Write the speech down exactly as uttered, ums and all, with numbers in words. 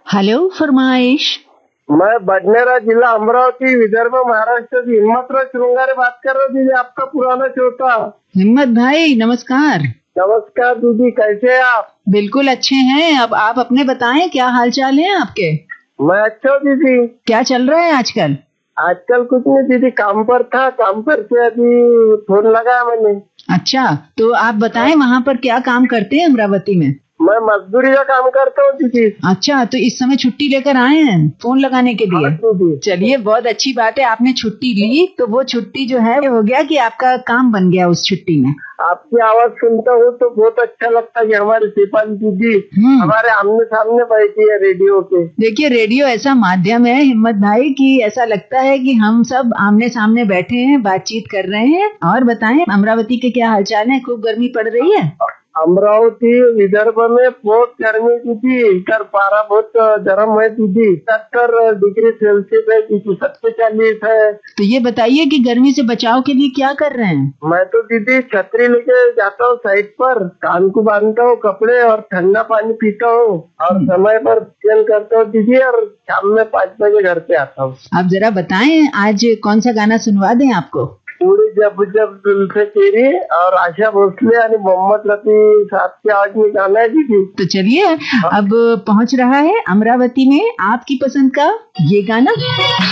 Hello फरमाइश। मैं बडनेरा जिला अमरावती विदर्भ महाराष्ट्र की हिम्मतराव श्रृंगारे बात कर रहा हूँ दीदी, आपका पुराना श्रोता। हिम्मत भाई नमस्कार। नमस्कार दीदी, कैसे हैं आप? बिल्कुल अच्छे हैं। अब आप अपने बताएं, क्या हाल चाल है आपके? मैं अच्छा हूँ दीदी। क्या चल रहा है आजकल? आजकल कुछ नहीं दीदी, काम पर था, काम पर से अभी फोन लगाया मैंने। अच्छा, तो आप बताएं वहाँ पर क्या काम करते हैं अमरावती में? मैं मजदूरी का काम करता हूँ दीदी। अच्छा, तो इस समय छुट्टी लेकर आए हैं फोन लगाने के लिए? हाँ दीदी। चलिए, बहुत अच्छी बात है, आपने छुट्टी ली तो वो छुट्टी जो है हो गया कि आपका काम बन गया उस छुट्टी में। आपकी आवाज सुनता हूँ तो बहुत अच्छा लगता है कि हमारी शेफाली दीदी हमारे आमने सामने बैठी है रेडियो पे। देखिए, रेडियो ऐसा माध्यम है हिम्मत भाई कि ऐसा लगता है कि हम सब आमने सामने बैठे हैं, बातचीत कर रहे हैं। और बताएं, अमरावती के क्या हालचाल है? खूब गर्मी पड़ रही है? अमरावती विदर्भ में बहुत गर्मी दीदी, इधर पारा बहुत गर्म है दीदी, सत्तर डिग्री सेल्सियस है दीदी, सत्तर चालीस है। तो ये बताइए कि गर्मी से बचाव के लिए क्या कर रहे हैं? मैं तो दीदी छतरी लेके जाता हूँ साइड पर, कान को बांधता हूँ कपड़े और ठंडा पानी पीता हूँ और समय पर भोजन करता हूँ दीदी, और शाम में पाँच बजे घर पे आता हूँ। आप जरा बताएं, आज कौन सा गाना सुनवा दें आपको? पूरी जब जब दिल से तेरी और आशा भोसले और मोहम्मद रफी साहब की आवाज में गाना है दीदी। तो चलिए, अब पहुंच रहा है अमरावती में आपकी पसंद का ये गाना।